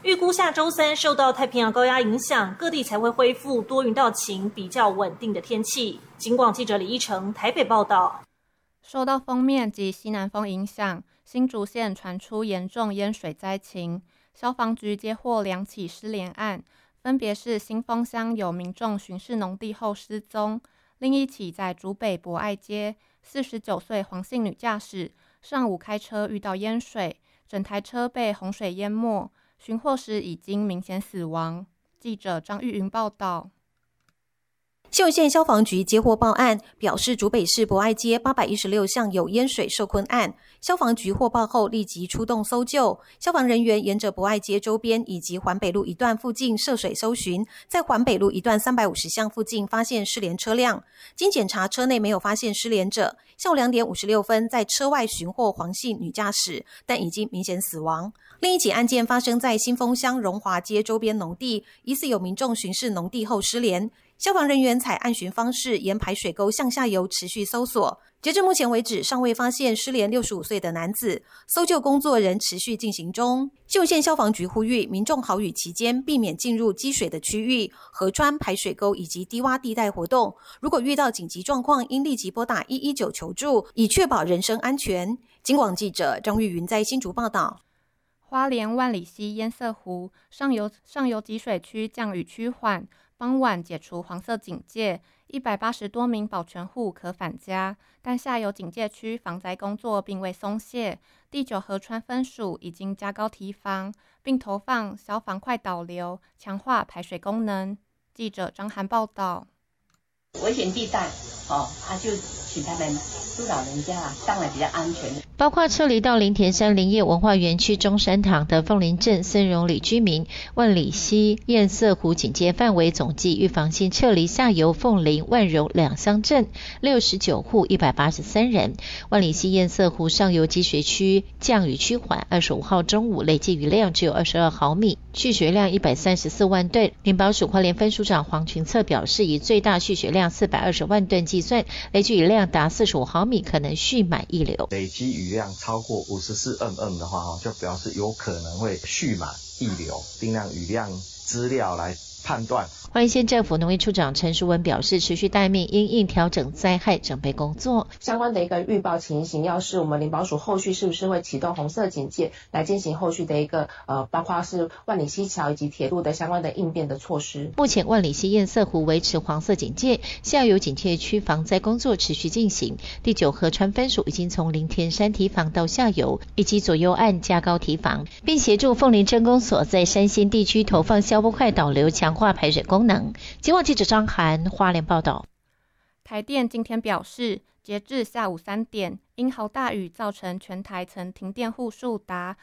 预估下周三受到太平洋高压影响，各地才会恢复多云到晴、比较稳定的天气。警广记者李依成台北报道。 受到锋面及西南风影响，新竹县传出严重淹水灾情，消防局接获2起失联案，分别是新丰乡有民众巡视农地后失踪，另一起在竹北博爱街49岁黄姓女驾驶上午开车遇到淹水，整台车被洪水淹没，寻获时已经明显死亡。记者张玉云报道。 新竹县消防局接获报案，表示竹北市博爱街816巷有淹水受困案。消防局获报后立即出动搜救，消防人员沿着博爱街周边以及环北路一段附近涉水搜寻，在环北路一段350巷附近发现失联车辆。经检查，车内没有发现失联者。下午2点56分，在车外寻获黄姓女驾驶，但已经明显死亡。另一起案件发生在新丰乡荣华街周边农地，疑似有民众巡视农地后失联。消防人员采岸巡方式沿排水沟向下游持续搜索，截至目前为止尚未发现失联65岁的男子，搜救工作仍持续进行中。新竹县消防局呼吁民众豪雨期间避免进入积水的区域、河川排水沟以及低洼地带活动，如果遇到紧急状况应立即拨打119求助，以确保人身安全。警广记者张玉云在新竹报道。 花莲万里溪堰塞湖上游集水区降雨趋缓，傍晚解除黄色警戒，180多名保全户可返家，但下游警戒区防灾工作并未松懈。第9河川分署已经加高堤防，并投放消防快导流，强化排水功能。记者张涵报道。 危险地带，就请他们督导人家上来比较安全。 包括撤离到林田山林业文化园区中山堂的凤林镇森荣里居民，万里溪堰塞湖警戒范围总计预防性撤离下游凤林、万荣两乡镇69户183人。万里溪堰塞湖上游积水区降雨趋缓，25号中午累计雨量只有22毫米，蓄水量134万吨。林保署花莲分署长黄群策表示，以最大蓄水量420万吨计算，累计雨量达45毫米，可能蓄满溢流。 累积雨量超过54mm的话，就表示有可能会蓄满溢流，定量雨量资料来判断。 花莲县政府农业处长陈淑文表示，持续待命因应调整灾害准备工作。 相关的一个预报情形，要是我们林保署后续是不是会启动红色警戒，来进行后续的一个包括是万里溪桥以及铁路的相关的应变的措施。 目前万里溪堰塞湖维持黄色警戒，下游警戒区防灾工作持续进行。第9河川分署已经从林田山堤防到下游，以及左右岸加高堤防，并协助凤林镇公所在山线地区投放消波块导流，强化排水功能。警广记者张涵花莲报道。 台电今天表示，截至下午3点，因豪大雨造成全台曾停电户数达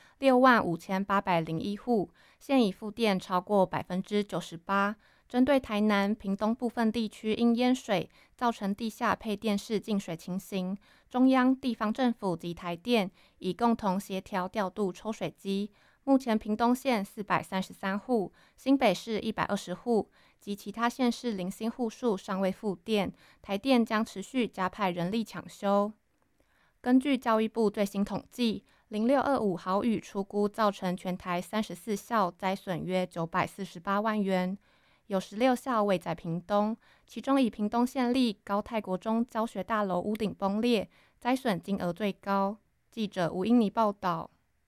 65801户，现已复电超过98%。针对台南、屏东部分地区因淹水造成地下配电室进水情形，中央、地方政府及台电已共同协调调度抽水机。目前屏东县433户，新北市120户及其他县市零星户数尚未复电，台电将持续加派人力抢修。根据教育部最新统计，0625豪雨初估造成全台34校灾损约948万元，有16校位在屏东，其中以屏东县立高泰国中教学大楼屋顶崩裂，灾损金额最高。记者吴英妮报道。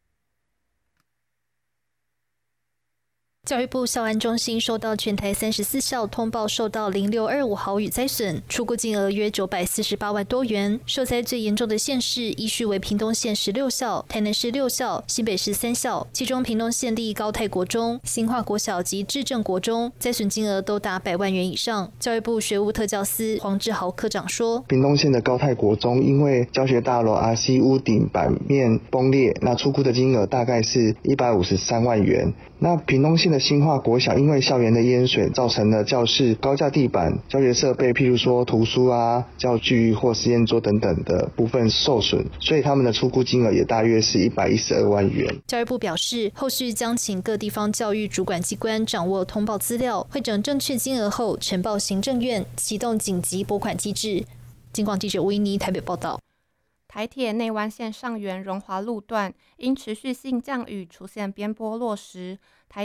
教育部校安中心收到全台34校通报受到0625豪雨灾损，初估金额约948万多元。受灾最严重的县市依序为屏东县16校、台南市6校、新北市3校，其中屏东县立高泰国中、新化国小及志正国中灾损金额都达100万元以上。教育部学务特教司黄志豪科长说， 屏东县的高泰国中因为教学大楼 RC 屋顶板面崩裂，那初估的金额大概是153万元。那屏东县的新化国小因为校园的淹水，造成了教室高架地板、教学设备，譬如说图书啊、教具或实验桌等等的部分受损，所以他们的初估金额也大约是112万元。 教育部表示，后续将请各地方教育主管机关掌握通报资料，汇整正确金额后呈报行政院，启动紧急拨款机制。警广记者吴依妮台北报道。 台铁内湾线上缘荣华路段因持续性降雨出现边坡落石，台